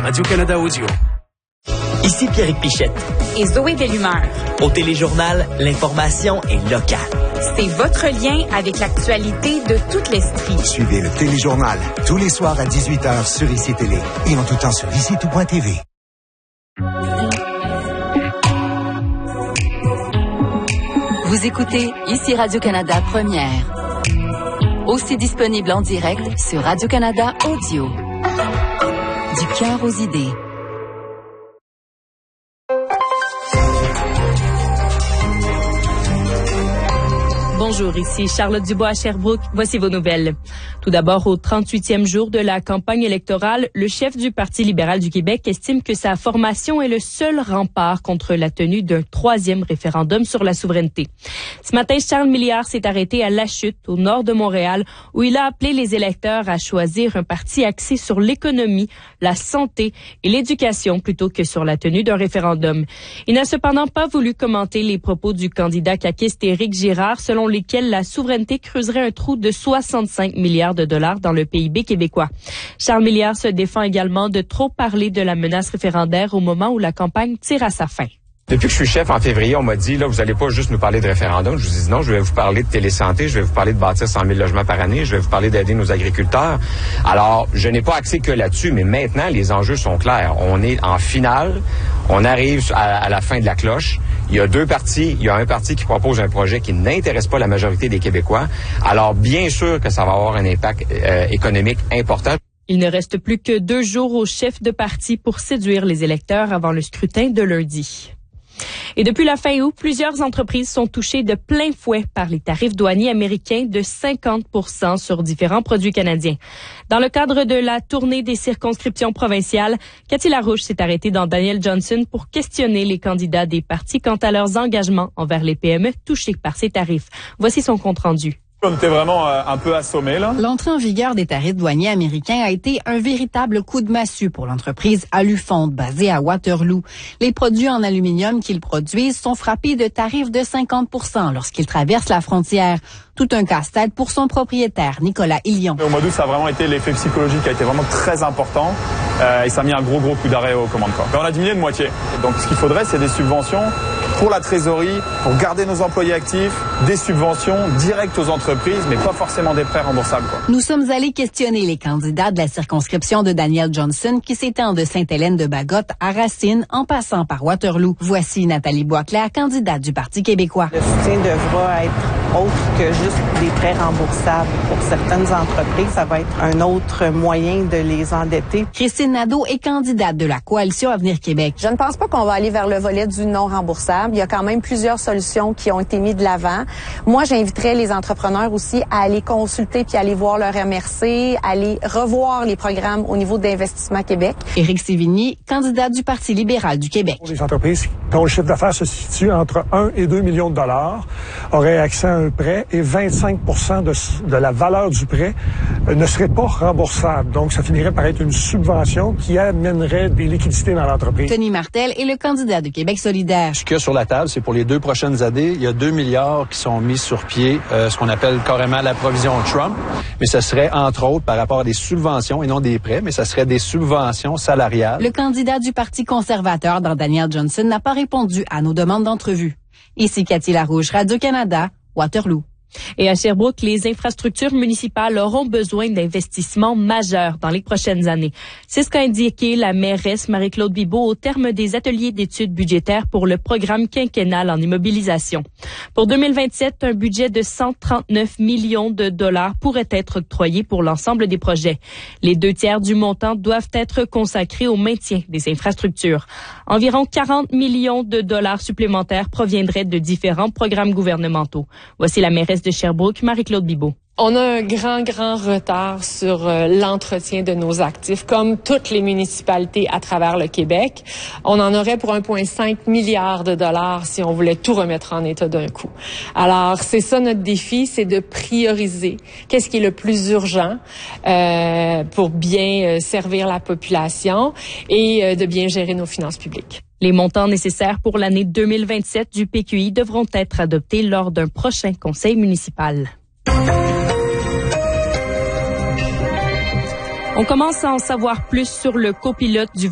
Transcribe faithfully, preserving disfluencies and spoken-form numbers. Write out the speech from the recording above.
Radio-Canada Audio. Ici Pierrick Pichette. Et Zoé Bellumeur. Au Téléjournal, l'information est locale. C'est votre lien avec l'actualité de toute l'Estrie. Suivez le Téléjournal tous les soirs à dix-huit heures sur I C Télé et en tout temps sur ici tout point t v. Vous écoutez ici Radio-Canada Première. Aussi disponible en direct sur Radio-Canada Audio. Du cœur aux idées. Bonjour, ici Charlotte Dubois à Sherbrooke. Voici vos nouvelles. Tout d'abord, au trente-huitième jour de la campagne électorale, le chef du Parti libéral du Québec estime que sa formation est le seul rempart contre la tenue d'un troisième référendum sur la souveraineté. Ce matin, Charles Milliard s'est arrêté à La Chute, au nord de Montréal, où il a appelé les électeurs à choisir un parti axé sur l'économie, la santé et l'éducation plutôt que sur la tenue d'un référendum. Il n'a cependant pas voulu commenter les propos du candidat caquiste Éric Girard, selon lesquels la souveraineté creuserait un trou de soixante-cinq milliards de dollars dans le P I B québécois. Charles Milliard se défend également de trop parler de la menace référendaire au moment où la campagne tire à sa fin. Depuis que je suis chef en février, on m'a dit, là, vous allez pas juste nous parler de référendum. Je vous dis non, je vais vous parler de télésanté, je vais vous parler de bâtir cent mille logements par année, je vais vous parler d'aider nos agriculteurs. Alors, je n'ai pas axé que là-dessus, mais maintenant, les enjeux sont clairs. On est en finale, on arrive à, à la fin de la cloche. Il y a deux partis, il y a un parti qui propose un projet qui n'intéresse pas la majorité des Québécois. Alors, bien sûr que ça va avoir un impact euh, économique important. Il ne reste plus que deux jours au chef de parti pour séduire les électeurs avant le scrutin de lundi. Et depuis la fin août, plusieurs entreprises sont touchées de plein fouet par les tarifs douaniers américains de cinquante pour cent sur différents produits canadiens. Dans le cadre de la tournée des circonscriptions provinciales, Cathy Larouche s'est arrêtée dans Daniel Johnson pour questionner les candidats des partis quant à leurs engagements envers les P M E touchés par ces tarifs. Voici son compte-rendu. On était vraiment euh, un peu assommés, là. L'entrée en vigueur des tarifs douaniers américains a été un véritable coup de massue pour l'entreprise Alufond, basée à Waterloo. Les produits en aluminium qu'ils produisent sont frappés de tarifs de cinquante pour cent lorsqu'ils traversent la frontière. Tout un casse-tête pour son propriétaire, Nicolas Hillion. Au mois d'août, ça a vraiment été l'effet psychologique qui a été vraiment très important euh, et ça a mis un gros, gros coup d'arrêt au commande corps. On a diminué de moitié. Donc, ce qu'il faudrait, c'est des subventions pour la trésorerie, pour garder nos employés actifs, des subventions directes aux entreprises, mais pas forcément des prêts remboursables, quoi. Nous sommes allés questionner les candidats de la circonscription de Daniel Johnson qui s'étend de Sainte-Hélène-de-Bagotte à Racine en passant par Waterloo. Voici Nathalie Boisclair, candidate du Parti québécois. Le soutien devra être autre que juste des prêts remboursables. Pour certaines entreprises, ça va être un autre moyen de les endetter. Christine Nadeau est candidate de la Coalition Avenir Québec. Je ne pense pas qu'on va aller vers le volet du non remboursable. Il y a quand même plusieurs solutions qui ont été mises de l'avant. Moi, j'inviterais les entrepreneurs aussi à aller consulter puis aller voir leur M R C, aller revoir les programmes au niveau d'Investissement Québec. Éric Sévigny, candidat du Parti libéral du Québec. Les entreprises dont le chiffre d'affaires se situe entre un et deux millions de dollars auraient accès à un prêt et vingt-cinq pour cent de, de la valeur du prêt ne serait pas remboursable. Donc, ça finirait par être une subvention qui amènerait des liquidités dans l'entreprise. Tony Martel est le candidat de Québec solidaire. Ce qu'il y a sur la table, c'est pour les deux prochaines années, il y a deux milliards qui sont mis sur pied, euh, ce qu'on appelle carrément la provision Trump. Mais ça serait, entre autres, par rapport à des subventions et non des prêts, mais ça serait des subventions salariales. Le candidat du Parti conservateur dans Daniel Johnson n'a pas répondu à nos demandes d'entrevue. Ici Cathy Larouche, Radio-Canada, Waterloo. Et à Sherbrooke, les infrastructures municipales auront besoin d'investissements majeurs dans les prochaines années. C'est ce qu'a indiqué la mairesse Marie-Claude Bibeau au terme des ateliers d'études budgétaires pour le programme quinquennal en immobilisation. Pour deux mille vingt-sept, un budget de cent trente-neuf millions de dollars pourrait être octroyé pour l'ensemble des projets. Les deux tiers du montant doivent être consacrés au maintien des infrastructures. Environ quarante millions de dollars supplémentaires proviendraient de différents programmes gouvernementaux. Voici la mairesse de Sherbrooke, Marie-Claude Bibeau. On a un grand, grand retard sur euh, l'entretien de nos actifs, comme toutes les municipalités à travers le Québec. On en aurait pour un virgule cinq milliard de dollars si on voulait tout remettre en état d'un coup. Alors, c'est ça notre défi, c'est de prioriser qu'est-ce qui est le plus urgent euh, pour bien euh, servir la population et euh, de bien gérer nos finances publiques. Les montants nécessaires pour l'année deux mille vingt-sept du P Q I devront être adoptés lors d'un prochain conseil municipal. On commence à en savoir plus sur le copilote du